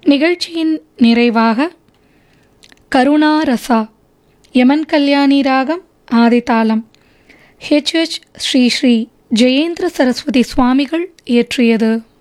நிகழ்ச்சியின் நிறைவாக கருணா ரசா யமன் கல்யாணி ராகம் ஆதிதாளம் HH ஸ்ரீ ஸ்ரீ ஜெயேந்திர சரஸ்வதி சுவாமிகள் இயற்றியது.